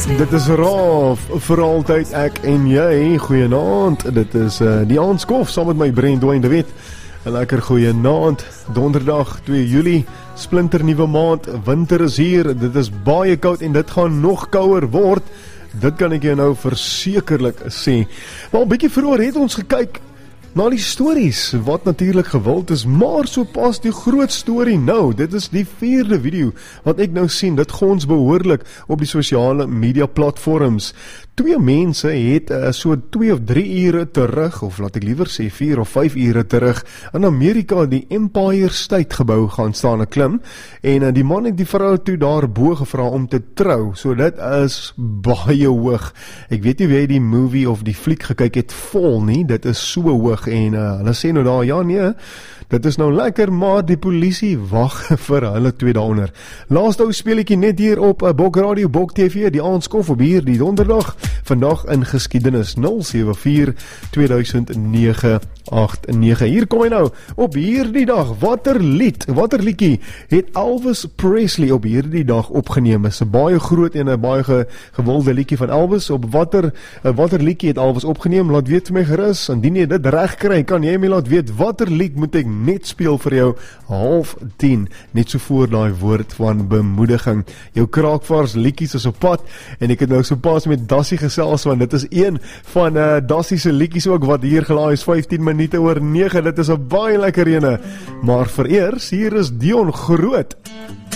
Dit is Raaf, vir altyd ek en jy, goeienaand, dit is die Aanskof, saam met my Brent Dwayne de Wet, 'n lekker goeienaand, donderdag 2 Julie, splinter nuwe maand, winter is hier, dit is baie koud en dit gaan nog kouer word, dit kan ek jou nou versekerlik sê. Maar 'n bietjie vroeër het ons gekyk na die stories, wat natuurlik gewild is, maar so pas die groot storie nou, dit is die 4de video, wat ek nou sien, dit gons behoorlik op die sosiale media platforms. 2 mense het so 2 of 3 ure terug, of laat ek liewer sê 4 of 5 ure terug, in Amerika die Empire State gebou gaan staan en klim, en die man het die vrou toe daarbo gevra om te trou, so dit is baie hoog. Ek weet nie wie die movie of die fliek gekyk het vol nie, dit is so hoog, en hulle sê nou daar, ja nee, dit is nou lekker, maar die polisie wag vir hulle 2 daaronder. Laaste ou speletjie net hier op Bok Radio, Bok TV, die Aanskof op hier die donderdag, vandag in geskiedenis 074-2009-89. Hier kom hy nou, op hierdie dag, watter liedjie het Elvis Presley op hierdie dag opgeneem? Is 'n baie groot en 'n baie gewilde liedjie van Elvis, op watter liedjie het Elvis opgeneem? Laat weet vir my gerus, indien jy dit reg kry, kan jy my laat weet, watter lied moet ek net speel vir jou 9:30, net so voor daai woord van bemoediging. Jou kraakvars liedjies is op pad, en ek het nou so pas met Dassie gesels, want dit is een van Dassie se liedjies ook, wat hier gelaai is 15 minute oor 9, dit is 'n baie lekker ene, maar vereers, hier is Dion Groot.